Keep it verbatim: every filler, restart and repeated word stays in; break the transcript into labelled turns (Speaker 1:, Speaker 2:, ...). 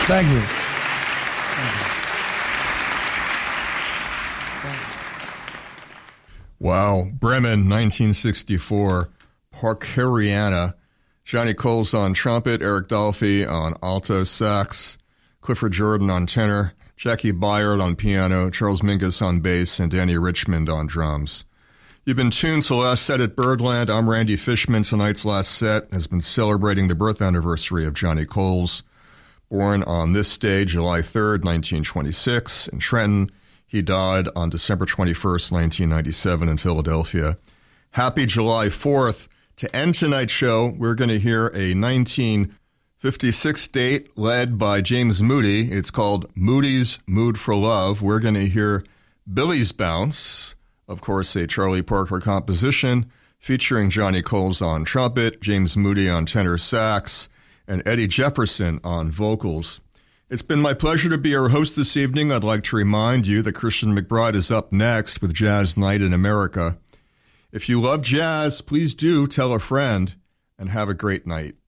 Speaker 1: Thank you.
Speaker 2: Wow. Bremen, nineteen sixty-four. Parkeriana. Johnny Coles on trumpet, Eric Dolphy on alto sax, Clifford Jordan on tenor, Jackie Byard on piano, Charles Mingus on bass, and Danny Richmond on drums. You've been tuned to Last Set at Birdland. I'm Randy Fishman. Tonight's last set has been celebrating the birth anniversary of Johnny Coles. Born on this day, July third, nineteen twenty-six, in Trenton. He died on December twenty-first, nineteen ninety-seven, in Philadelphia. Happy July fourth. To end tonight's show, we're going to hear a nineteen fifty-six date led by James Moody. It's called Moody's Mood for Love. We're going to hear Billy's Bounce, of course, a Charlie Parker composition featuring Johnny Coles on trumpet, James Moody on tenor sax, and Eddie Jefferson on vocals. It's been my pleasure to be your host this evening. I'd like to remind you that Christian McBride is up next with Jazz Night in America. If you love jazz, please do tell a friend, and have a great night.